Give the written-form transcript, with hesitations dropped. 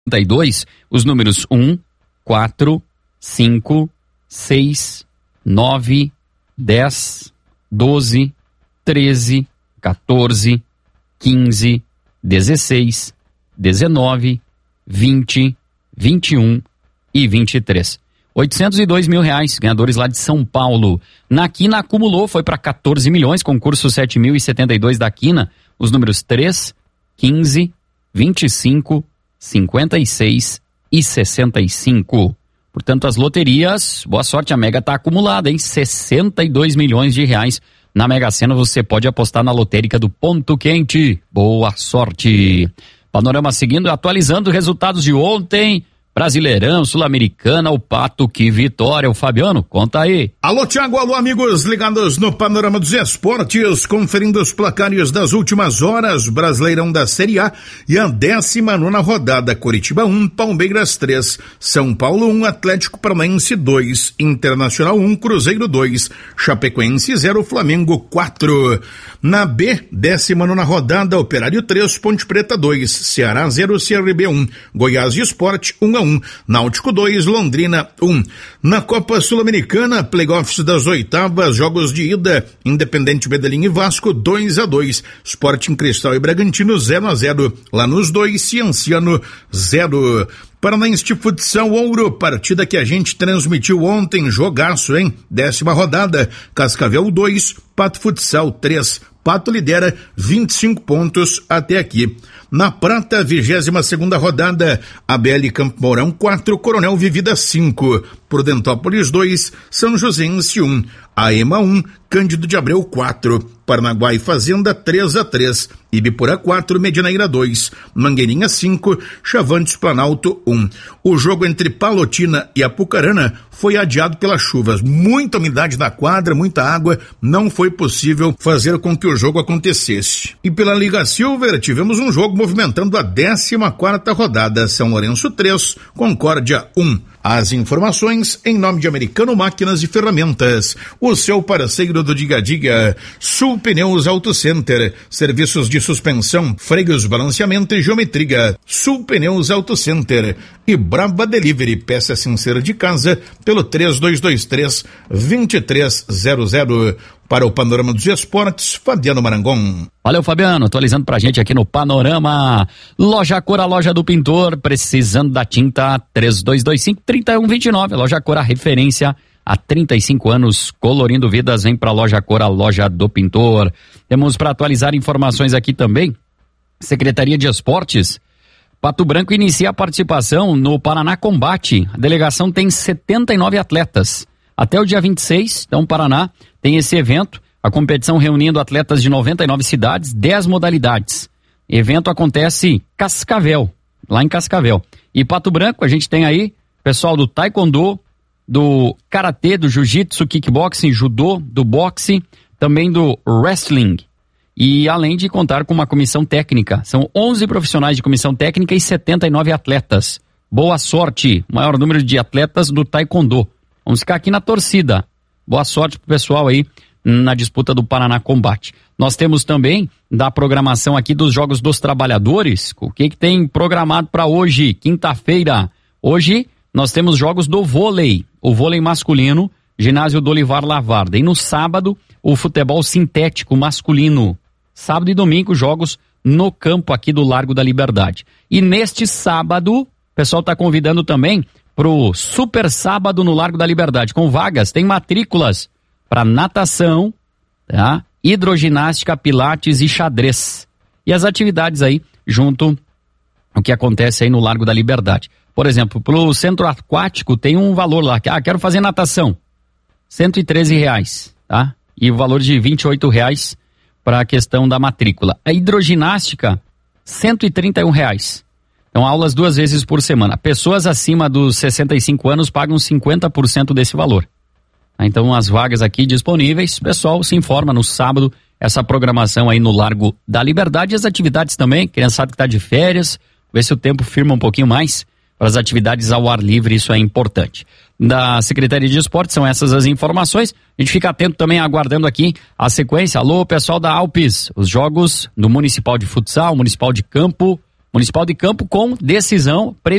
os números 1, 4, 5, 6, 9, 10, 12, 13, 14, 15, 16, 19, 20, 21 e 23. 802 mil reais, ganhadores lá de São Paulo. Na Quina acumulou, foi para 14 milhões, concurso 7.072 da Quina, os números 3, 15, 25, 56 e 65. Portanto, as loterias, boa sorte, a Mega está acumulada, hein? 62 milhões de reais. Na Mega Sena você pode apostar na lotérica do Ponto Quente. Boa sorte. Panorama seguindo, atualizando os resultados de ontem. Brasileirão, Sul-Americana, o Pato, que vitória. O Fabiano, conta aí. Alô, Thiago, alô, amigos ligados no Panorama dos Esportes, conferindo os placares das últimas horas, Brasileirão da Série A e a 19ª rodada, Coritiba 1, Palmeiras 3, São Paulo 1, Atlético Paranaense 2, Internacional 1, Cruzeiro 2, Chapecoense 0, Flamengo 4. Na B, 19ª rodada, Operário 3, Ponte Preta 2, Ceará 0, CRB 1, Goiás e Sport 1-1, Náutico 2, Londrina 1. Na Copa Sul-Americana, playoffs das oitavas, jogos de ida, Independente Medellín e Vasco 2-2, Sporting Cristal e Bragantino 0-0, Lanús 2, Cienciano 0. Paranaense de Futsal Ouro, partida que a gente transmitiu ontem, jogaço, hein? 10ª rodada, Cascavel 2, Pato Futsal 3, Pato lidera 25 pontos até aqui. Na Prata, 22ª rodada, ABL Campo Mourão 4, Coronel Vivida 5, Prudentópolis 2, São Joséense 1, AEMA 1, Cândido de Abreu 4, Paranaguá e Fazenda 3-3, Ibipura 4, Medinaíra 2, Mangueirinha 5, Chavantes Planalto 1. O jogo entre Palotina e Apucarana foi adiado pelas chuvas. Muita umidade na quadra, muita água, não foi possível fazer com que o jogo acontecesse. E pela Liga Silver, tivemos um jogo movimentando a 14ª rodada, São Lourenço 3, Concórdia 1. As informações em nome de Americano Máquinas e Ferramentas, o seu parceiro do Diga Diga, Sul Pneus Auto Center, serviços de suspensão, freios, balanceamento e geometria, Sul Pneus Auto Center e Brava Delivery, peça sincera de casa pelo 3223-2300. Para o Panorama dos Esportes, Fabiano Marangon. Valeu, Fabiano, atualizando pra gente aqui no Panorama. Loja Cor, a loja do pintor, precisando da tinta, 3225-3129. Loja Cor, a referência há 35 anos, colorindo vidas. Vem pra Loja Cor, a loja do pintor. Temos para atualizar informações aqui também, Secretaria de Esportes, Pato Branco inicia a participação no Paraná Combate. A delegação tem 79 atletas. Até o dia 26, então, Paraná tem esse evento, a competição reunindo atletas de 99 cidades, 10 modalidades. O evento acontece em Cascavel, lá em Cascavel. E Pato Branco, a gente tem aí pessoal do taekwondo, do karatê, do jiu-jitsu, kickboxing, judô, do boxe, também do wrestling. E além de contar com uma comissão técnica, são 11 profissionais de comissão técnica e 79 atletas. Boa sorte, maior número de atletas do taekwondo. Vamos ficar aqui na torcida. Boa sorte pro pessoal aí na disputa do Paraná Combate. Nós temos também da programação aqui dos Jogos dos Trabalhadores. O que tem programado para hoje, quinta-feira? Hoje nós temos jogos do vôlei. O vôlei masculino, ginásio do Olivar Lavarda. E no sábado, o futebol sintético masculino. Sábado e domingo, jogos no campo aqui do Largo da Liberdade. E neste sábado, o pessoal está convidando também pro Super Sábado no Largo da Liberdade, com vagas, tem matrículas para natação, tá? Hidroginástica, pilates e xadrez. E as atividades aí, junto ao que acontece aí no Largo da Liberdade. Por exemplo, pro centro aquático tem um valor lá, quero fazer natação, R$113, tá? E o valor de R$28 para a questão da matrícula. A hidroginástica, R$131. Então, aulas 2 vezes por semana. Pessoas acima dos 65 anos pagam 50% desse valor. Então, as vagas aqui disponíveis, pessoal, se informa no sábado, essa programação aí no Largo da Liberdade. As atividades também, criançada que está de férias, ver se o tempo firma um pouquinho mais para as atividades ao ar livre, isso é importante. Da Secretaria de Esportes, são essas as informações. A gente fica atento também, aguardando aqui a sequência. Alô, pessoal da Alpes, os jogos do Municipal de Futsal, Municipal de Campo com decisão